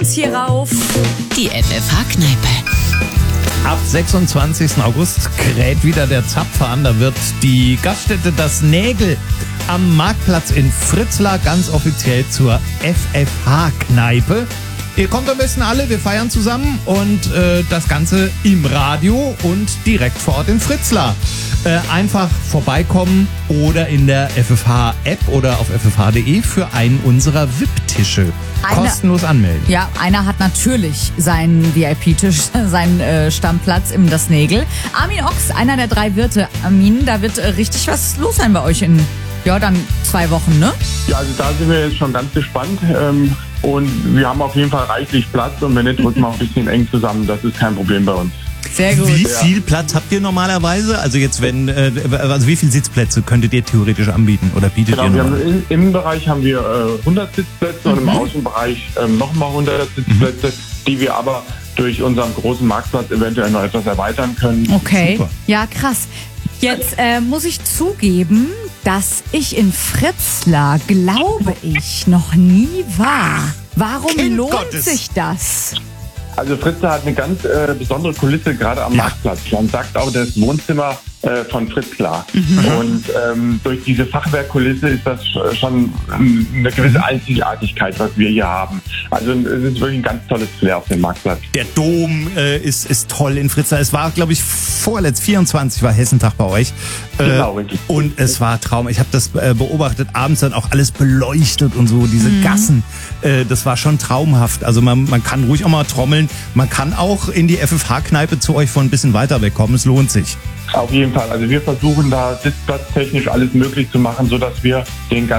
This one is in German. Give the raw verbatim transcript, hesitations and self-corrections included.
kommt's hier rauf. Die F F H-Kneipe. Ab sechsundzwanzigsten August kräht wieder der Zapfer an. Da wird die Gaststätte Das Nägel am Marktplatz in Fritzlar ganz offiziell zur F F H-Kneipe. Ihr kommt am besten alle, wir feiern zusammen und äh, das Ganze im Radio und direkt vor Ort in Fritzlar. Äh, einfach vorbeikommen oder in der F F H-App oder auf f f h punkt d e für einen unserer V I P-Tische. Kostenlos anmelden. Ja, einer hat natürlich seinen V I P-Tisch, seinen äh, Stammplatz im Das Nägel. Armin Ochs, einer der drei Wirte. Armin, da wird äh, richtig was los sein bei euch in, ja, dann zwei Wochen, ne? Ja, also da sind wir jetzt schon ganz gespannt. Ähm, und wir haben auf jeden Fall reichlich Platz und wenn nicht, drücken wir ein bisschen eng zusammen. Das ist kein Problem bei uns. Sehr gut. Wie viel Platz habt ihr normalerweise? Also jetzt, wenn, äh, also wie viele Sitzplätze könntet ihr theoretisch anbieten oder bietet Genau, ihr wir noch? haben im Innenbereich haben wir äh, hundert Sitzplätze und im Außenbereich äh, nochmal hundert Sitzplätze, die wir aber durch unseren großen Marktplatz eventuell noch etwas erweitern können. Okay, Super. ja krass. Jetzt äh, muss ich zugeben, dass ich in Fritzlar, glaube ich, noch nie war. Warum Kind lohnt Gottes. sich das? Also Fritzlar hat eine ganz äh, besondere Kulisse, gerade am Ja. Marktplatz. Man sagt auch das Wohnzimmer äh, von Fritzlar. Und ähm, durch diese Fachwerkkulisse ist das sch- schon ähm, eine gewisse Einzigartigkeit, was wir hier haben. Also es ist wirklich ein ganz tolles Flair auf dem Marktplatz. Der Dom äh, ist, ist toll in Fritzlar. Es war, glaube ich, vorletzt, vierundzwanzig war Hessentag bei euch. Äh, Genau, richtig. Und es war Traum. Ich habe das äh, beobachtet, abends dann auch alles beleuchtet und so, diese Gassen. Äh, das war schon traumhaft. Also man, man kann ruhig auch mal trommeln. Man kann auch in die F F H-Kneipe zu euch von ein bisschen weiter wegkommen. Es lohnt sich. Auf jeden Fall. Also wir versuchen da sitzplatztechnisch alles möglich zu machen, sodass wir den ganzen